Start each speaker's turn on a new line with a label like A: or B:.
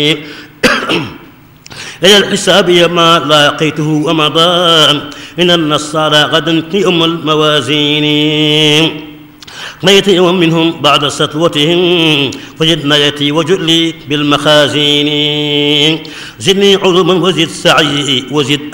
A: إلى الحساب ما لاقيته ومضى إن النصارى غدا يوم الموازين قضيت يوم منهم بعد سطوتهم فجدنا يتي وجلي بالمخازين زدني علما وزد سعي وزد